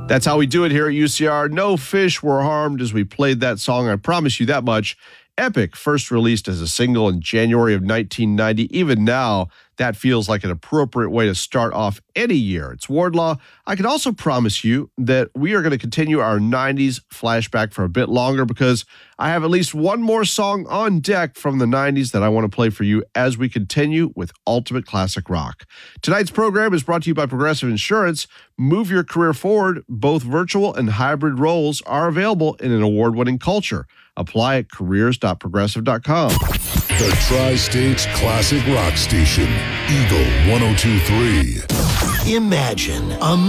That's how we do it here at UCR. No fish were harmed as we played that song. I promise you that much. Epic, first released as a single in January of 1990. Even now, that feels like an appropriate way to start off any year. It's Wardlaw. I can also promise you that we are going to continue our 90s flashback for a bit longer because I have at least one more song on deck from the 90s that I want to play for you as we continue with Ultimate Classic Rock. Tonight's program is brought to you by Progressive Insurance. Move your career forward. Both virtual and hybrid roles are available in an award-winning culture. Apply at careers.progressive.com. The Tri-States Classic Rock Station, Eagle 102.3. Imagine a